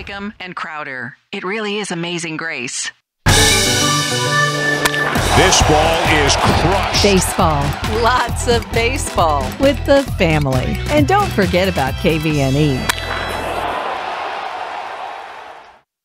Sligum, and Crowder. It really is Amazing Grace. This ball is crushed. Baseball Lots of baseball. with the family. And don't forget about KVNE.